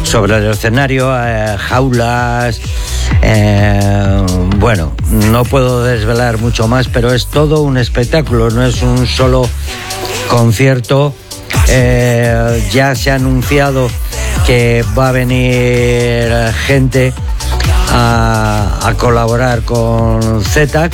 sobre el escenario, jaulas. Bueno, no puedo desvelar mucho más, pero es todo un espectáculo, no es un solo concierto. Ya se ha anunciado que va a venir gente a colaborar con ZTAC.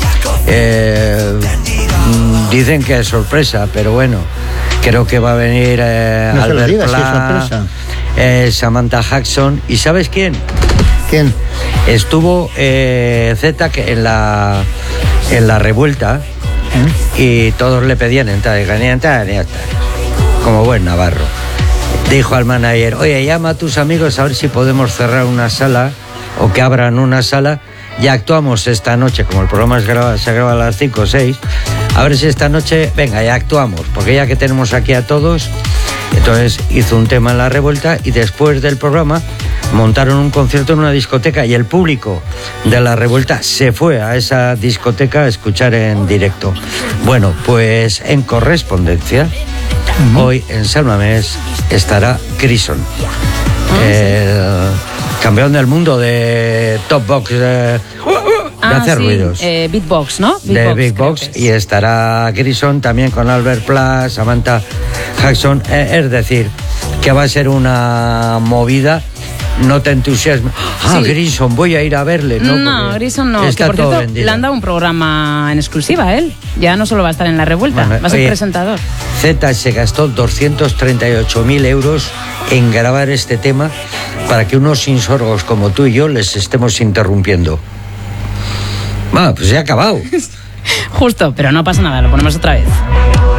Dicen que es sorpresa, pero bueno, creo que va a venir no Albert se lo digas, Pla, si es sorpresa. Samantha Hudson. ¿Y sabes quién? ¿Quién? Estuvo ZTAC en la revuelta y todos le pedían entrar, como buen navarro. Dijo al manager: oye, llama a tus amigos a ver si podemos cerrar una sala o que abran una sala. Ya actuamos esta noche, como el programa se graba a las 5 o 6, a ver si esta noche, venga, ya actuamos, porque ya que tenemos aquí a todos. Entonces hizo un tema en la revuelta y después del programa montaron un concierto en una discoteca y el público de la revuelta se fue a esa discoteca a escuchar en directo. Bueno, pues en correspondencia, hoy en San Mamés estará Grison, campeón del mundo de Top Box, de hacer ruidos. Beatbox, ¿no? De Beatbox, y estará Grison también con Albert Pla, Samantha Hudson. Es decir, que va a ser una movida. No te entusiasmes. Sí. Grison, voy a ir a verle. No, Grison no. Está que por todo cierto, vendido. le han dado un programa en exclusiva a él. Ya no solo va a estar en la revuelta, Bueno, va a ser oye, presentador. Z se gastó 238.000 euros en grabar este tema para que unos insorgos como tú y yo les estemos interrumpiendo. Bueno, pues ya ha acabado. Justo, pero no pasa nada, lo ponemos otra vez.